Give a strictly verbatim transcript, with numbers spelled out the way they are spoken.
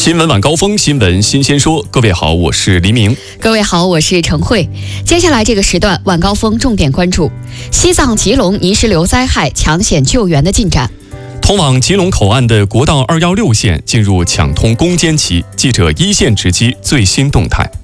新闻晚高峰，新闻新鲜说。各位好，我是黎明。 各位好，我是陈慧。接下来这个时段晚高峰重点关注西藏吉隆泥石流灾害抢险救援的进展。 通往吉隆口岸的国道二一六线进入抢通攻坚期，记者一线直击最新动态。